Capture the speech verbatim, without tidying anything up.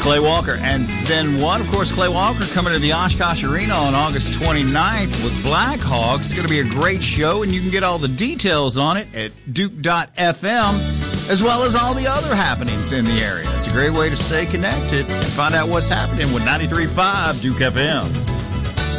Clay Walker. And then one, of course, Clay Walker coming to the Oshkosh Arena on August twenty-ninth with Black Hawk. It's going to be a great show, and you can get all the details on it at Duke dot F M, as well as all the other happenings in the area. It's a great way to stay connected and find out what's happening with ninety-three point five Duke F M.